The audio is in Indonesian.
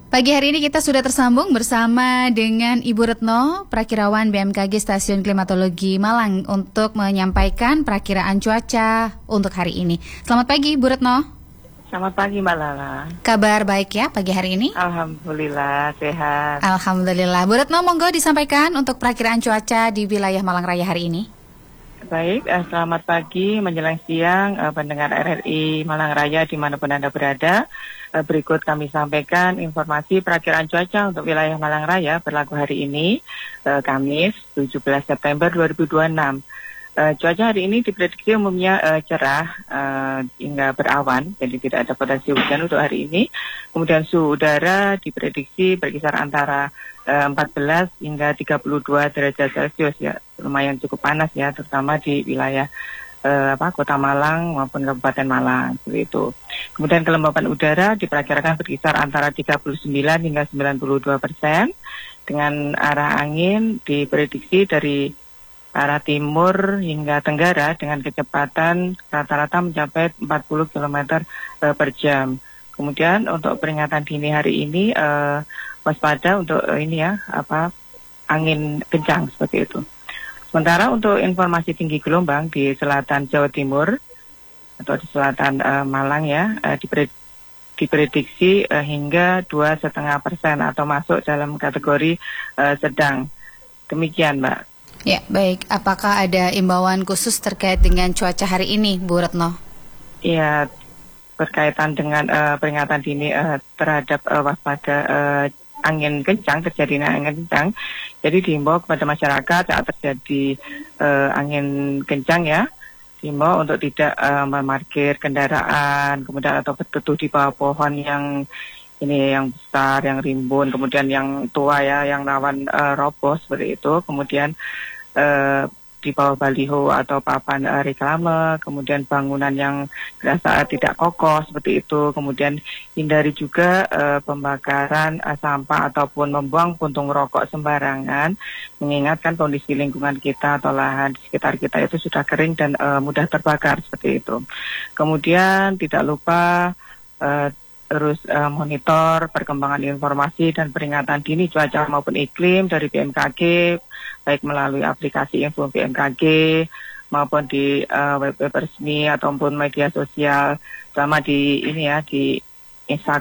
Pagi hari ini kita sudah tersambung bersama dengan Ibu Retno, Prakirawan BMKG Stasiun Klimatologi Malang untuk menyampaikan perakiraan cuaca untuk hari ini. Selamat pagi Ibu Retno. Selamat pagi Mbak Lala. Kabar baik ya pagi hari ini? Alhamdulillah sehat. Alhamdulillah. Bu Retno, monggo disampaikan untuk perakiraan cuaca di wilayah Malang Raya hari ini. Baik, selamat pagi menjelang siang pendengar RRI Malang Raya dimanapun Anda berada. Berikut kami sampaikan informasi perakiraan cuaca untuk wilayah Malang Raya berlaku hari ini, Kamis 17 September 2026. Cuaca hari ini diprediksi umumnya cerah hingga berawan, jadi tidak ada potensi hujan untuk hari ini. Kemudian suhu udara diprediksi berkisar antara 14 hingga 32 derajat Celcius ya, lumayan cukup panas ya, terutama di wilayah Kota Malang maupun Kabupaten Malang, seperti itu. Kemudian kelembapan udara diperkirakan berkisar antara 39 hingga 92%, dengan arah angin diprediksi dari arah timur hingga tenggara dengan kecepatan rata-rata mencapai 40 km per jam. Kemudian untuk peringatan dini hari ini waspada untuk angin kencang seperti itu. Sementara untuk informasi tinggi gelombang di selatan Jawa Timur atau di selatan Malang ya diprediksi hingga 2,5% atau masuk dalam kategori sedang. Demikian Mbak. Ya, baik. Apakah ada imbauan khusus terkait dengan cuaca hari ini, Bu Retno? Ya, berkaitan dengan peringatan dini terhadap waspada angin kencang, terjadinya angin kencang. Jadi diimbau kepada masyarakat saat terjadi angin kencang ya, diimbau untuk tidak memarkir kendaraan, kemudian atau berteduh di bawah pohon yang besar, yang rimbun, kemudian yang tua ya, yang rawan roboh seperti itu. Kemudian di bawah baliho atau papan reklame, kemudian bangunan yang dirasa tidak kokoh seperti itu. Kemudian hindari juga pembakaran sampah ataupun membuang puntung rokok sembarangan, mengingatkan kondisi lingkungan kita atau lahan di sekitar kita itu sudah kering dan mudah terbakar seperti itu. Kemudian tidak lupa terus monitor perkembangan informasi dan peringatan dini cuaca maupun iklim dari BMKG, baik melalui aplikasi info BMKG maupun di web resmi ataupun media sosial, sama di Instagram